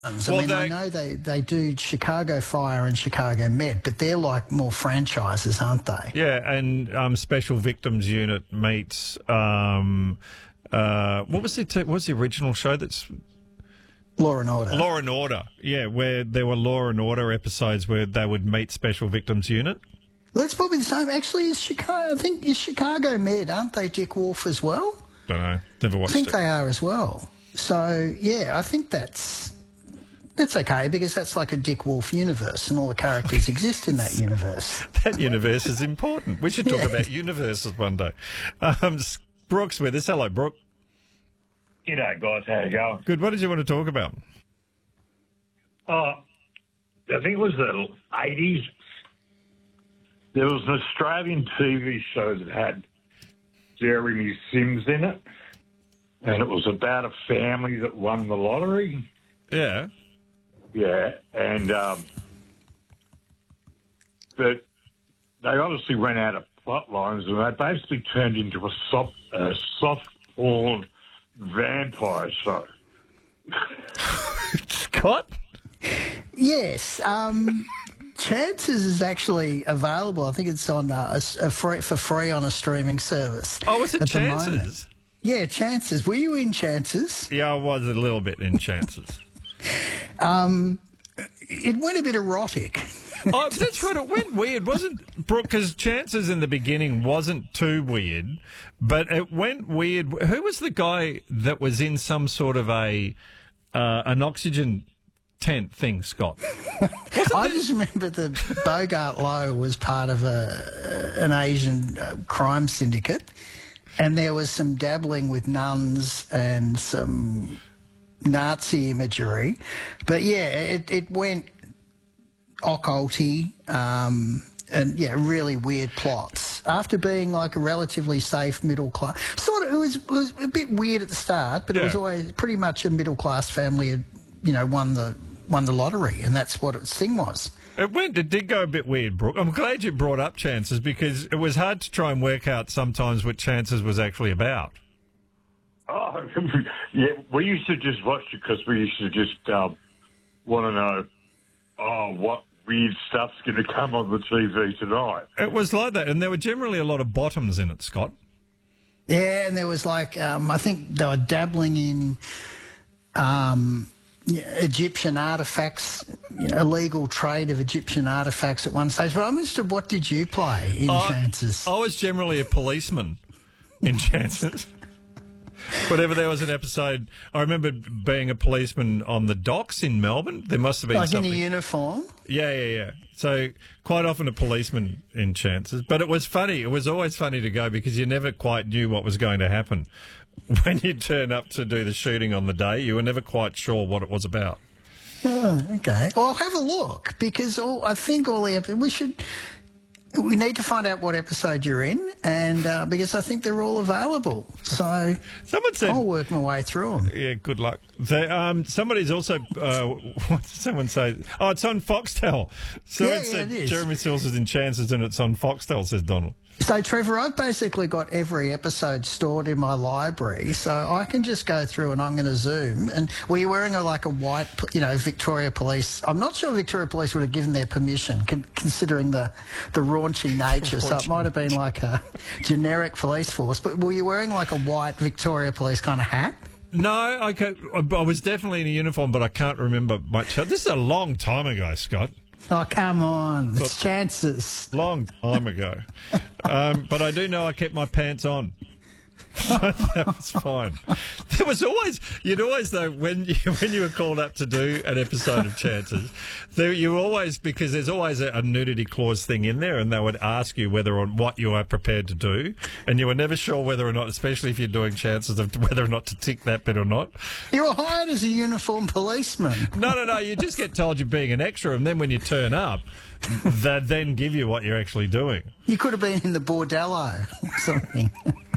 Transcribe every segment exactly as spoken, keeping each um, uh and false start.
I Well, mean, I they- know they, they do Chicago Fire and Chicago Med, but they're like more franchises, aren't they? Yeah, and um, Special Victims Unit meets. Um, uh, what was the t- what was the original show? That's Law and Order. Law and Order. Yeah, where there were Law and Order episodes where they would meet Special Victims Unit. Well, it's probably the same. Actually, is Chicago, I think is Chicago Med, aren't they Dick Wolf as well? Don't know. Never I watched think it. they are as well. So, yeah, I think that's that's okay because that's like a Dick Wolf universe and all the characters exist in that universe. That universe is important. We should talk Yeah. about universes one day. Um, Brooke's with us. Hello, Brooke. G'day, guys. How you going? Good. What did you want to talk about? Uh, I think it was the eighties. There was an Australian T V show that had Jeremy Sims in it, and it was about a family that won the lottery. Yeah. Yeah, and um, but they obviously ran out of plot lines, and they basically turned into a soft, uh, soft porn vampire show. Scott? Yes. Um, Chances is actually available. I think it's on uh, a, a free, for free on a streaming service. Oh, was it at the moment. Chances? Yeah, Chances. Were you in Chances? Yeah, I was a little bit in Chances. It went a bit erotic. Oh, that's right. It went weird, wasn't Brooke? Because Chances in the beginning wasn't too weird, but it went weird. Who was the guy that was in some sort of a uh, an oxygen tent thing, Scott? I just remember that Bogart Lowe was part of a an Asian uh, crime syndicate, and there was some dabbling with nuns and some Nazi imagery. But yeah, it, it went occulty, um, and yeah, really weird plots. After being like a relatively safe middle class, sort of, it was, it was a bit weird at the start, but it was Yeah. always pretty much a middle class family had, you know, won the won the lottery, and that's what its thing was. It went. It did go a bit weird, Brooke. I'm glad you brought up Chances because it was hard to try and work out sometimes what Chances was actually about. Oh, yeah, we used to just watch it because we used to just um, want to know, oh, what weird stuff's going to come on the T V tonight. It was like that, and there were generally a lot of bottoms in it, Scott. Yeah, and there was like, um, I think they were dabbling in um, yeah, Egyptian artefacts, you know, illegal trade of Egyptian artefacts at one stage. But I'm interested, what did you play in I- Chances? I was generally a policeman in Chances. Whenever there was an episode, I remember being a policeman on the docks in Melbourne. There must have been Like in something. a uniform? Yeah, yeah, yeah. So quite often a policeman in Chances. But it was funny. It was always funny to go because you never quite knew what was going to happen. When you turn up to do the shooting on the day, you were never quite sure what it was about. Oh, okay. Well, I'll have a look because all, I think all the episodes, we should, we need to find out what episode you're in, and uh, because I think they're all available. So Someone said, I'll work my way through them. yeah, good luck. They, um, somebody's also, uh, what did someone say? Oh, it's on Foxtel. Someone Yeah, yeah, said it is. Jeremy Sills is in Chances and it's on Foxtel, says Donald. So, Trevor, I've basically got every episode stored in my library, so I can just go through and I'm going to zoom. And were you wearing a, like a white, you know, Victoria Police? I'm not sure Victoria Police would have given their permission, con- considering the, the raunchy nature. So it might have been like a generic police force. But were you wearing like a white Victoria Police kind of hat? No, I, can't, I was definitely in a uniform, but I can't remember much. This is a long time ago, Scott. Oh, come on. It's Chances. Long time ago. Um, but I do know I kept my pants on. So that was fine. There was always, you'd always though, when you, when you were called up to do an episode of Chances, there, you always, because there's always a, a nudity clause thing in there, and they would ask you whether or what you are prepared to do, and you were never sure whether or not, especially if you're doing Chances, of whether or not to tick that bit or not. You were hired as a uniformed policeman. No, no, no, you just get told you're being an extra, and then when you turn up, they then give you what you're actually doing. You could have been in the bordello or something.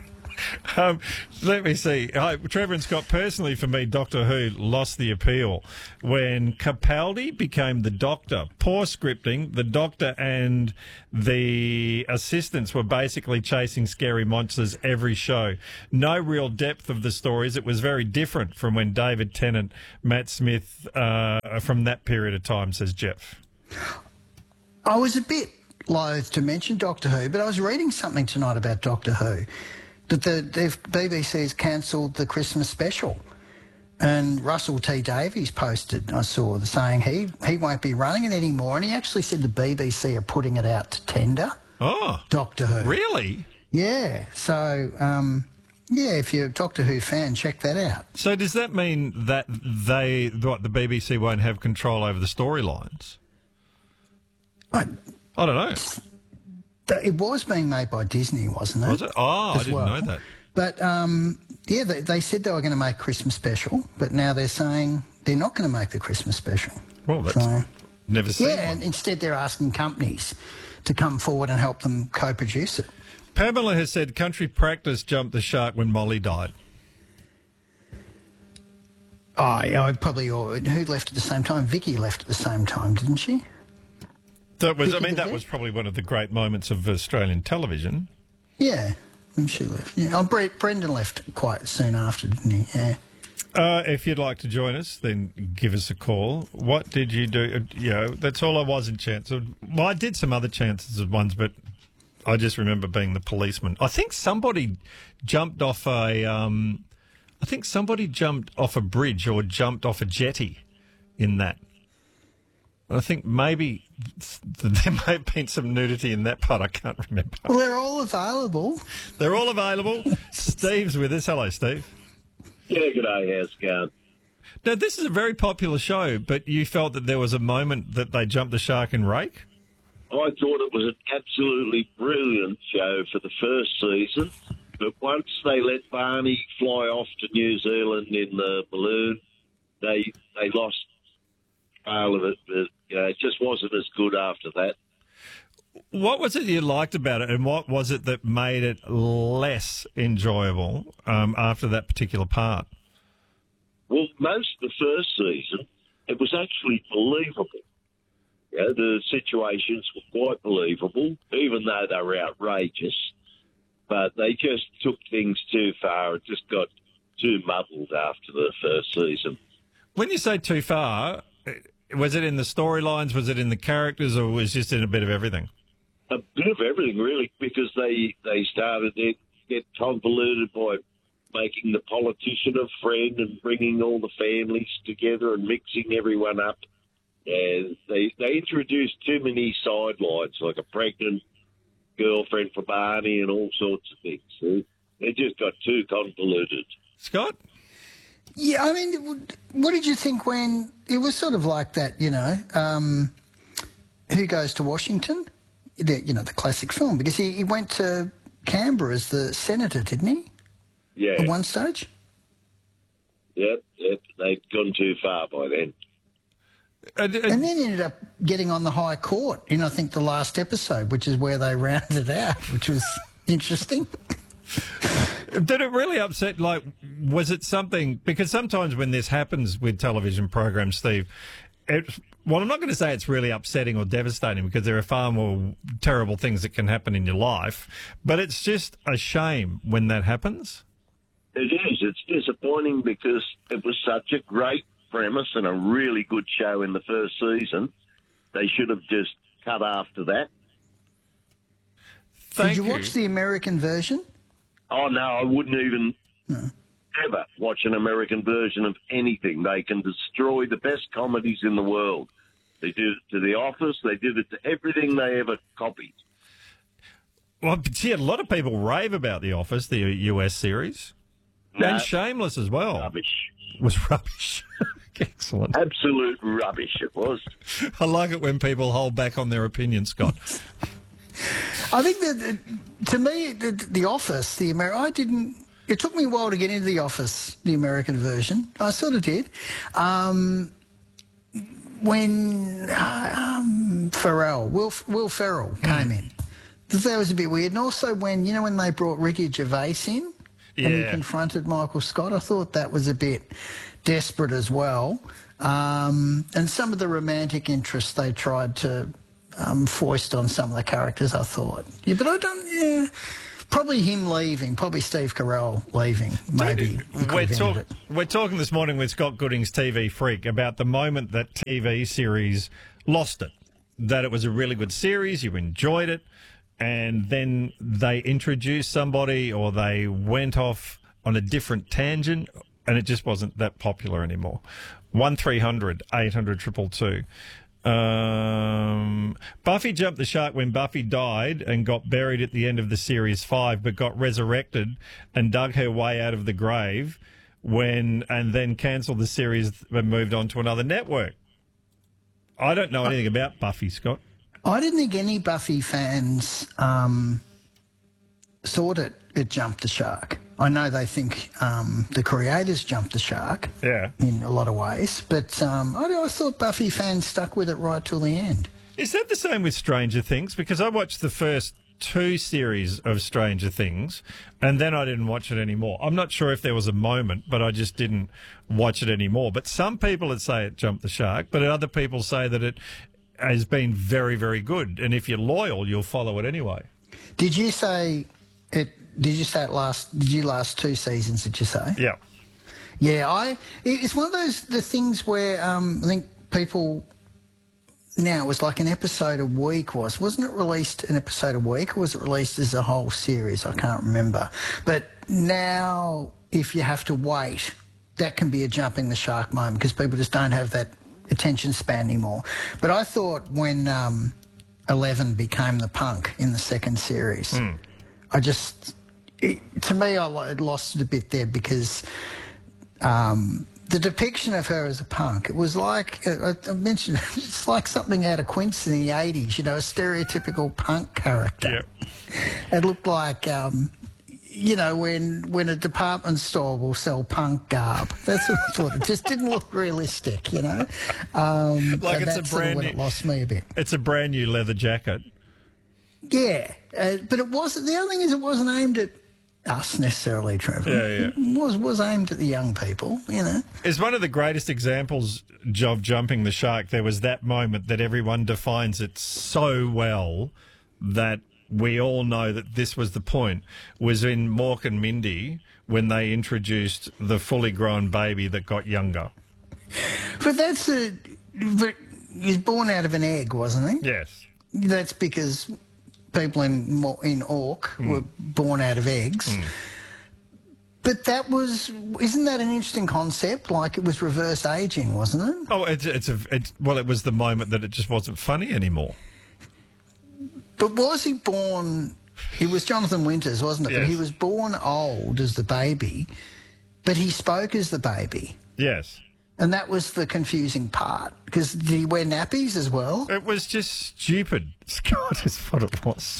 Um, let me see. I, Trevor and Scott, personally for me, Doctor Who lost the appeal when Capaldi became the Doctor. Poor scripting. The Doctor and the assistants were basically chasing scary monsters every show. No real depth of the stories. It was very different from when David Tennant, Matt Smith, uh, from that period of time, says Jeff. I was a bit loath to mention Doctor Who, but I was reading something tonight about Doctor Who, that the, the B B C has cancelled the Christmas special. And Russell T Davies posted, I saw, the saying he, he won't be running it anymore. And he actually said the B B C are putting it out to tender. Oh. Doctor Who. Really? Yeah. So, um, yeah, if you're a Doctor Who fan, check that out. So does that mean that they, what, the B B C won't have control over the storylines? I, I don't know. It was being made by Disney, wasn't it? Was it? Oh, I didn't well. know that. But, um, yeah, they, they said they were going to make Christmas special, but now they're saying they're not going to make the Christmas special. Well, that's so, never seen Yeah, one. and instead they're asking companies to come forward and help them co-produce it. Pamela has said country practice jumped the shark when Molly died. Oh, yeah, I probably all, who left at the same time? Vicky left at the same time, didn't she? That was, I Vicky mean, that DeVette? was probably one of the great moments of Australian television. Yeah, when she left. Yeah. Oh, Bre- Brendan left quite soon after, didn't he? Yeah. Uh, if you'd like to join us, then give us a call. What did you do? Uh, You know, that's all I was in chance of. Well, I did some other chances of ones, but I just remember being the policeman. I think somebody jumped off a. Um, I think somebody jumped off a bridge or jumped off a jetty in that. I think maybe there may have been some nudity in that part. I can't remember. Well, they're all available. They're all available. Steve's with us. Hello, Steve. Yeah, good day, how's it going? Now, this is a very popular show, but you felt that there was a moment that they jumped the shark in Rake? I thought it was an absolutely brilliant show for the first season, but once they let Barney fly off to New Zealand in the balloon, they they lost trail of it, but you know, it just wasn't as good after that. What was it you liked about it, and what was it that made it less enjoyable um, after that particular part? Well, most of the first season, it was actually believable. You know, the situations were quite believable, even though they were outrageous. But they just took things too far. It just got too muddled after the first season. When you say too far, was it in the storylines, was it in the characters, or was it just in a bit of everything? A bit of everything, really, because they, they started to get convoluted by making the politician a friend and bringing all the families together and mixing everyone up. And they they introduced too many sidelines, like a pregnant girlfriend for Barney and all sorts of things. So they just got too convoluted. Scott? Yeah, I mean, what did you think when it was sort of like that, you know, um, Who Goes to Washington? The, you know, the classic film, because he, he went to Canberra as the senator, didn't he? Yeah. At one stage? Yep, yep. They'd gone too far by then. And, and, And then ended up getting on the High Court in, I think, the last episode, which is where they rounded out, which was interesting. did it really upset, like, was it something, because sometimes when this happens with television programs, Steve, it, well, I'm not going to say it's really upsetting or devastating, because there are far more terrible things that can happen in your life, but it's just a shame when that happens. It is. It's disappointing because it was such a great premise and a really good show in the first season. They should have just cut after that. Thank Did you, watch the American version? Oh, no, I wouldn't even No. ever watch an American version of anything. They can destroy the best comedies in the world. They did it to The Office. They did it to everything they ever copied. Well, gee, a lot of people rave about The Office, the U S series. No, And Shameless as well. rubbish. Was rubbish. Excellent. Absolute rubbish it was. I like it when people hold back on their opinion, Scott. I think that, uh, to me, the, the Office, the Amer- I didn't. It took me a while to get into The Office, the American version. I sort of did. Um, when uh, um, Ferrell, Will Will Ferrell came in, that was a bit weird. And also when you know when they brought Ricky Gervais in. and he Yeah. confronted Michael Scott. I thought that was a bit desperate as well. Um, and some of the romantic interests they tried to um, foist on some of the characters, I thought. Yeah, but I don't, yeah, probably him leaving, probably Steve Carell leaving, maybe. he could We're, have ended talk- it. we're talking this morning with Scott Gooding's T V Freak about the moment that T V series lost it, that it was a really good series, you enjoyed it, and then they introduced somebody or they went off on a different tangent and it just wasn't that popular anymore. one three hundred eight hundred two two two. Um, Buffy jumped the shark when Buffy died and got buried at the end of the series five, but got resurrected and dug her way out of the grave when and then cancelled the series and moved on to another network. I don't know anything about Buffy, Scott. I didn't think any Buffy fans um, thought it, it jumped the shark. I know they think um, the creators jumped the shark Yeah. in a lot of ways, but um, I, I thought Buffy fans stuck with it right till the end. Is that the same with Stranger Things? Because I watched the first two series of Stranger Things and then I didn't watch it anymore. I'm not sure if there was a moment, but I just didn't watch it anymore. But some people would say it jumped the shark, but other people say that it has been very, very good. And if you're loyal, you'll follow it anyway. Did you say it? Did you say it last? Did you last two seasons? Did you say? Yeah. Yeah, I. It's one of those the things where um, I think people now it was like an episode a week. Was wasn't it released an episode a week, or was it released as a whole series? I can't remember. But now, if you have to wait, that can be a jumping the shark moment because people just don't have that attention span anymore. But I thought when um, Eleven became the punk in the second series, mm. I just. It, to me, I lost it a bit there because um, the depiction of her as a punk, it was like, I, I mentioned, it's like something out of Quince in the eighties, you know, a stereotypical punk character. Yep. It looked like, um, you know, when when a department store will sell punk garb. That's what I thought. It just didn't look realistic, you know. Um, like it's that's a brand when new, it lost me a bit. It's a brand new leather jacket. Yeah, uh, but it wasn't, the other thing is it wasn't aimed at us necessarily, Trevor. Yeah, yeah. It was, was aimed at the young people, you know. As one of the greatest examples of jumping the shark, there was that moment that everyone defines it so well that we all know that this was the point, was in Mork and Mindy when they introduced the fully grown baby that got younger. But that's a... But he was born out of an egg, wasn't he? Yes. That's because people in in Orc mm. were born out of eggs. Mm. But that was, isn't that an interesting concept? Like it was reverse aging, wasn't it? Oh, it's it's a it's, well, it was the moment that it just wasn't funny anymore. But was he born? He was Jonathan Winters, wasn't it? Yes. But he was born old as the baby, but he spoke as the baby. Yes. And that was the confusing part, because did he wear nappies as well? It was just stupid, Scott, is what it was.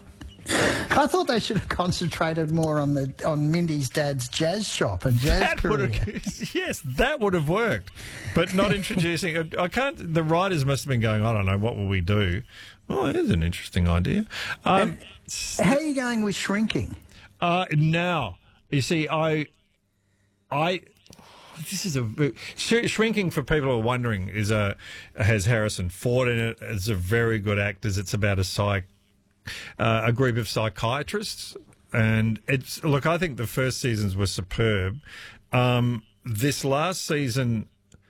I thought they should have concentrated more on the on Mindy's dad's jazz shop and jazz that career. Would have, yes, that would have worked, but not introducing. I can't. The writers must have been going, I don't know, what will we do? Oh, it is an interesting idea. Um, How are you going with shrinking? Uh, now, you see, I, I. This is a sh- shrinking for people who are wondering is a has Harrison Ford in it. It's a very good actors. It's about a psych, uh, a group of psychiatrists, and it's look. I think the first seasons were superb. Um, this last season,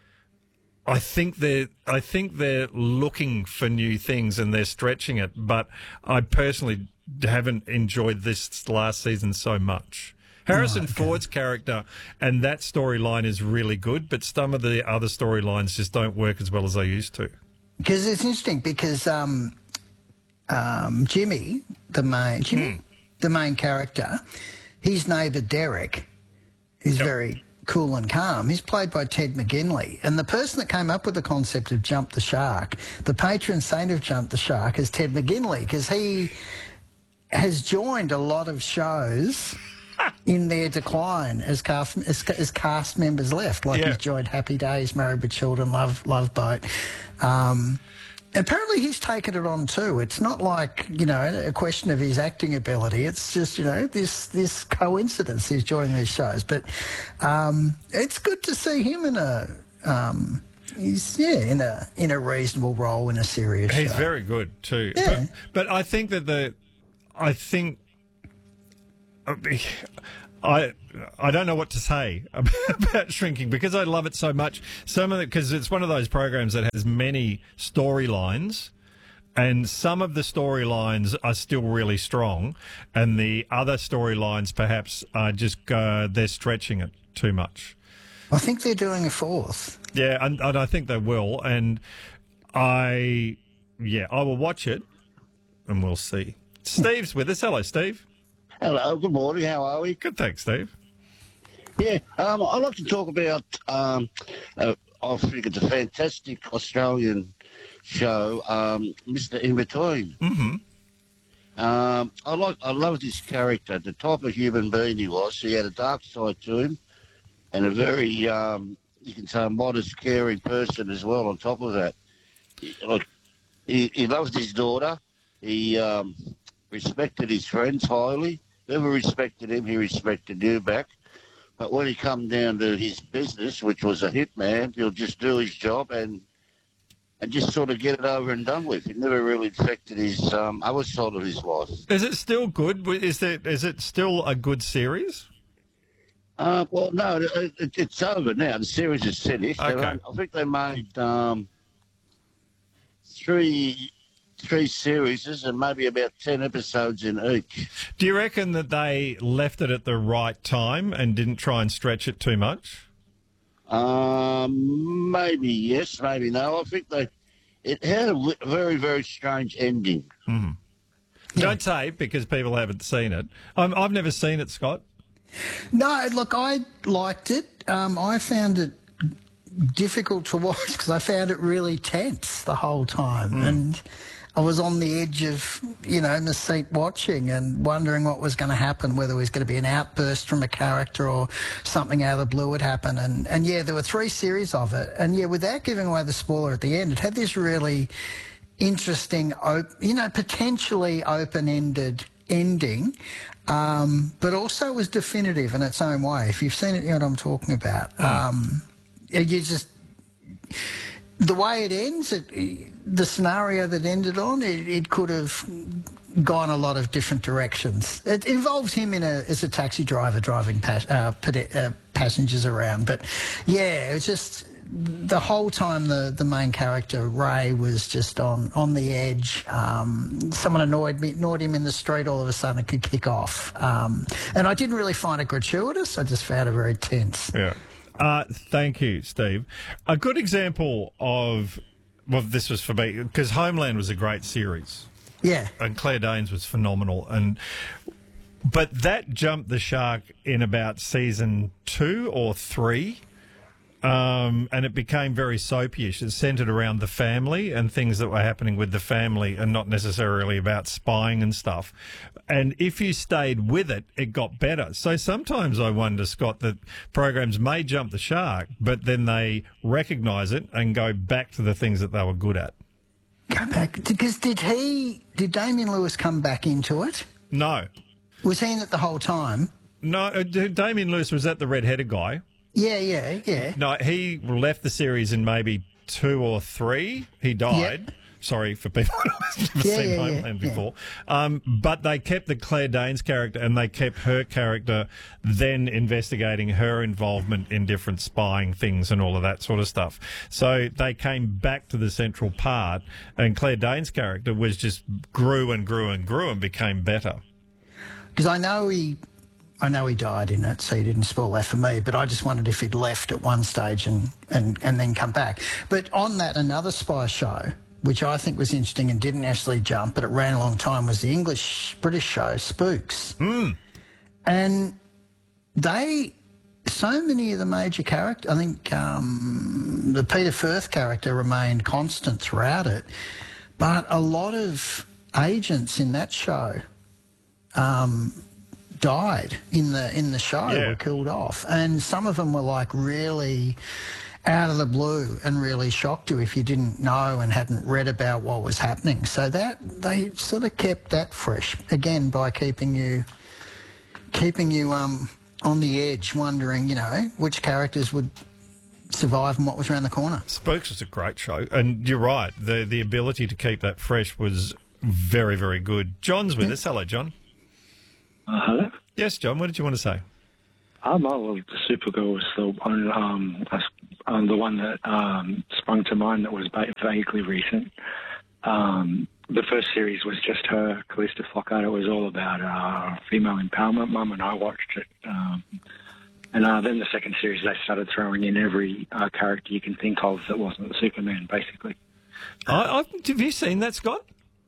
I think they're I think they're looking for new things and they're stretching it. But I personally haven't enjoyed this last season so much. Harrison oh, okay. Ford's character and that storyline is really good, but some of the other storylines just don't work as well as they used to. Because it's interesting because um, um, Jimmy, the main Jimmy, mm. the main character, his neighbour Derek is yep. very cool and calm. He's played by Ted McGinley, and the person that came up with the concept of Jump the Shark, the patron saint of Jump the Shark, is Ted McGinley because he has joined a lot of shows in their decline as cast, as, as cast members left. Like yeah. he's joined Happy Days, Married with Children, Love Love Boat. Um, apparently he's taken it on too. It's not like, you know, a question of his acting ability. It's just, you know, this this coincidence he's joining these shows. But um, it's good to see him in a um, he's yeah in a in a reasonable role in a serious He's show. very good too. Yeah. But, but I think that the I think I I don't know what to say about Shrinking because I love it so much. Some of it because it's one of those programs that has many storylines, and some of the storylines are still really strong, and the other storylines perhaps are just uh, they're stretching it too much. I think they're doing a fourth. Yeah, and, and I think they will, and I yeah I will watch it, and we'll see. Steve's with us. Hello, Steve. Hello, good morning. How are we? Good, thanks, Steve. Yeah, um, I'd like to talk about. Um, uh, I think it's a fantastic Australian show, um, Mister In Between. Mm-hmm. Um, I like. I love his character, the type of human being he was. He had a dark side to him, and a very, um, you can say, a modest, caring person as well. On top of that, he, like he, he loved his daughter. He um, respected his friends highly. Whoever respected him, he respected you back. But when he come down to his business, which was a hitman, he'll just do his job and and just sort of get it over and done with. It never really affected his um, other side of his life. Is it still good? Is it is it still a good series? Uh, well, no, it, it, it's over now. The series is finished. They Okay. made- I think they made um, three three series and maybe about ten episodes in each. Do you reckon that they left it at the right time and didn't try and stretch it too much? Um, maybe yes, maybe no. I think they it had a w- very very strange ending. Don't say because people haven't seen it. I'm, I've never seen it, Scott. No, look, I liked it. Um, I found it difficult to watch because I found it really tense the whole time. And I was on the edge of, you know, in the seat watching and wondering what was going to happen, whether it was going to be an outburst from a character or something out of the blue would happen. And, and yeah, there were three series of it. And yeah, without giving away the spoiler at the end, it had this really interesting, op- you know, potentially open-ended ending, um, but also was definitive in its own way. If you've seen it, you know what I'm talking about. Um, you just... The way it ends, it, the scenario that ended on, it, it could have gone a lot of different directions. It involves him in a as a taxi driver driving pas, uh, pede- uh, passengers around. But yeah, it was just the whole time the, the main character Ray was just on on the edge. Um, someone annoyed me, annoyed him in the street. All of a sudden, it could kick off. Um, and I didn't really find it gratuitous. I just found it very tense. Yeah. Uh, thank you, Steve. A good example of, well, this was for me, because Homeland was a great series, Yeah. and Claire Danes was phenomenal, and but that jumped the shark in about season two or three, um, and it became very soapyish. It centred around the family and things that were happening with the family, and not necessarily about spying and stuff. And if you stayed with it, it got better. So sometimes I wonder, Scott, that programs may jump the shark, but then they recognise it and go back to the things that they were good at. Go back because did he? Did Damien Lewis come back into it? No. Was he in it the whole time? No, uh, Damien Lewis was that the red-headed guy. Yeah, yeah, yeah. No, he left the series in maybe two or three. He died. Sorry for people who've never Yeah, seen yeah, Homeland yeah, before. Um, but they kept the Claire Danes character, and they kept her character then investigating her involvement in different spying things and all of that sort of stuff. So they came back to the central part, and Claire Danes' character was just grew and grew and grew and became better. Because I know he, I know he died in it, so he didn't spoil that for me. But I just wondered if he'd left at one stage and and and then come back. But on that, another spy show, which I think was interesting and didn't actually jump, but it ran a long time, was the English British show Spooks. Mm. And they, so many of the major characters, I think um, the Peter Firth character remained constant throughout it, but a lot of agents in that show um, died in the in the show, Yeah. were killed off, and some of them were like really out of the blue and really shocked you if you didn't know and hadn't read about what was happening. So that they sort of kept that fresh again by keeping you keeping you um, on the edge, wondering, you know, which characters would survive and what was around the corner. Spooks was a great show, and you're right. The the ability to keep that fresh was very, very good. John's with Yeah. us. Hello, John. Uh, hello. Yes, John. What did you want to say? Um, I love the Supergirl was the one, um, um, the one that um, sprung to mind that was vaguely recent. Um, the first series was just her, Callista Flockhart. It was all about uh, female empowerment. Mum and I watched it. Um, and uh, then the second series, they started throwing in every uh, character you can think of that wasn't Superman, basically. I, I, have you seen that, Scott?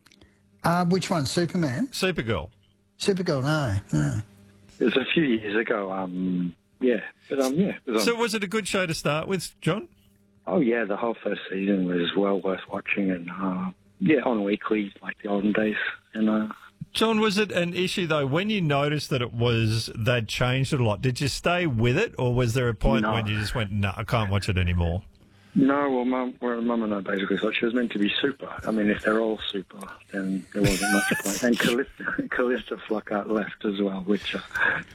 Uh, which one? Superman? Supergirl. Supergirl? No, no. It was a few years ago. Um, yeah, but um, yeah. It was, So um, was it a good show to start with, John? oh yeah, the whole first season was well worth watching, and uh, yeah, on weekly like the olden days, and. Uh, John, was it an issue, though, when you noticed that it was, they'd changed it a lot, did you stay with it, or was there a point No. when you just went, no, I can't watch it anymore? No, well, mum, well, mum and I basically thought she was meant to be super. I mean, if they're all super, then there wasn't much point. And Callista, Callista Flockhart left as well, which uh,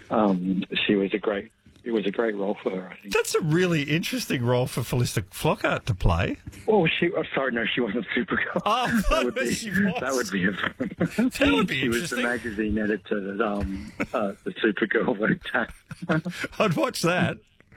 um, she was a great. It was a great role for her, I think. That's a really interesting role for Callista Flockhart to play. Oh, she. Oh, sorry, no, she wasn't Supergirl. Oh, that would be. she was. That would be. A, That would be she was the interesting. magazine editor that um, uh, the Supergirl worked at. I'd watch that.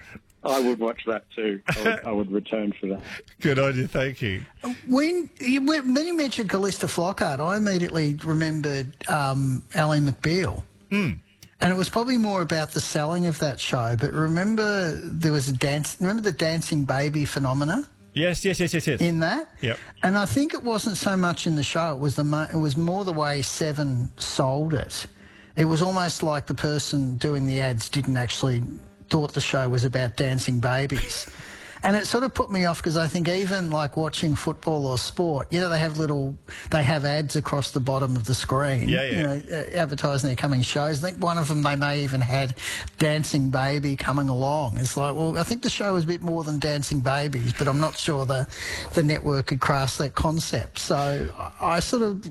I would watch that too. I would, I would return for that. Good on you, thank you. When you, when you mentioned Callista Flockhart, I immediately remembered um, Ally McBeal. Mm. And it was probably more about the selling of that show. But remember, there was a dance. Remember the dancing baby phenomena Yes, yes, yes, yes, yes. in that. Yep. And I think it wasn't so much in the show. It was the mo- it was more the way Seven sold it. It was almost like the person doing the ads didn't actually thought the show was about dancing babies. And it sort of put me off because I think even like watching football or sport, you know, they have little, they have ads across the bottom of the screen, Yeah, yeah. you know, uh, advertising their coming shows. I think one of them, they may even had Dancing Baby coming along. It's like, well, I think the show was a bit more than Dancing Babies, but I'm not sure the, the network had grasped that concept. So I, I sort of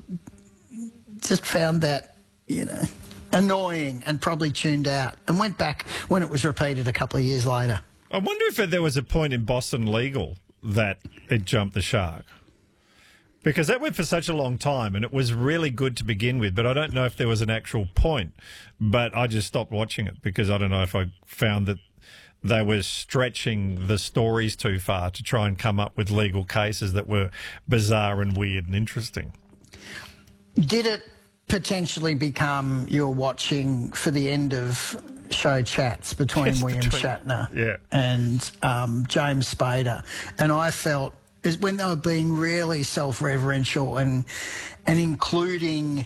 just found that, you know, annoying and probably tuned out and went back when it was repeated a couple of years later. I wonder if there was a point in Boston Legal that it jumped the shark. Because that went for such a long time and it was really good to begin with, but I don't know if there was an actual point. But I just stopped watching it because I don't know if I found that they were stretching the stories too far to try and come up with legal cases that were bizarre and weird and interesting. Did it potentially become you're watching for the end of show chats between Yes, William between- Shatner yeah. and um, James Spader? And I felt is when they were being really self-referential and and including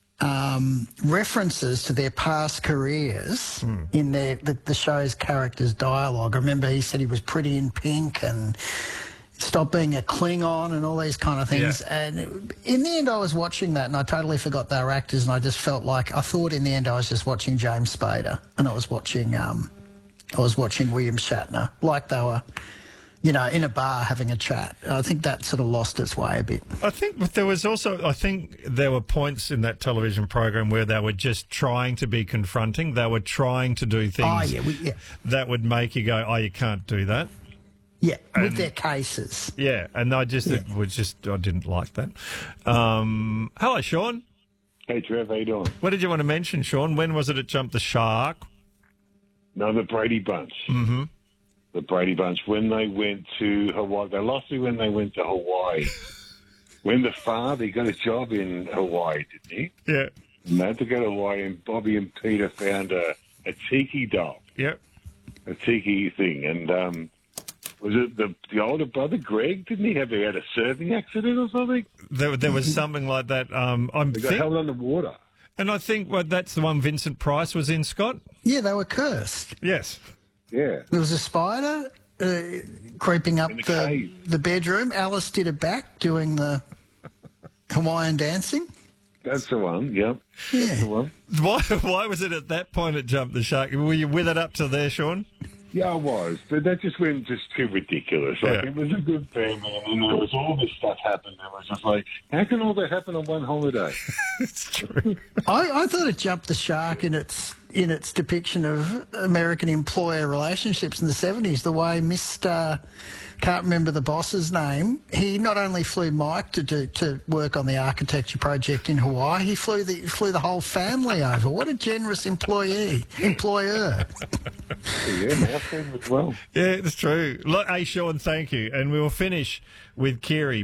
um, references to their past careers Hmm. in their the, the show's characters' dialogue. I remember he said he was pretty in pink and stop being a Klingon and all these kind of things. Yeah. And in the end, I was watching that and I totally forgot they were actors and I just felt like, I thought in the end I was just watching James Spader and I was watching, um, I was watching William Shatner, like they were, you know, in a bar having a chat. I think that sort of lost its way a bit. I think but there was also, I think there were points in that television program where they were just trying to be confronting. They were trying to do things Oh, yeah, we, yeah, that would make you go, oh, you can't do that. yeah, with their cases. Yeah, and I just, it was just, I didn't like that. Um, hello, Sean. Hey, Trev, how you doing? What did you want to mention, Sean? When was it it jumped the shark? No, the Brady Bunch. Mm-hmm. The Brady Bunch. When they went to Hawaii, they lost me when they went to Hawaii. When the father got a job in Hawaii, didn't he? Yeah. And they had to go to Hawaii, and Bobby and Peter found a, a tiki doll, Yeah. a tiki thing. And um, was it the, the older brother, Greg? Didn't he have he had a surfing accident or something? There, there was something like that. Um, I'm He got think, held under water. and I think well, that's the one Vincent Price was in, Scott. Yeah, they were cursed. Yes. Yeah. There was a spider uh, creeping up In the the, cave. the bedroom. Alice did it back doing the Hawaiian dancing. That's the one, yep. That's Yeah. the one. Why? Why was it at that point it jumped the shark? Were you with it up to there, Sean? Yeah, I was, but that just went just too ridiculous. Like, Yeah. it was a good family, and then there was all this stuff happened. It was just like, how can all that happen on one holiday? It's true. I, I thought it jumped the shark in its in its depiction of American employer relationships in the seventies. The way Mister Can't remember the boss's name. He not only flew Mike to do to work on the architecture project in Hawaii, he flew the flew the whole family over. What a generous employee employer. Yeah, my friend as well. Yeah, it's true. Look, hey, Sean, thank you. And we will finish with Kiri.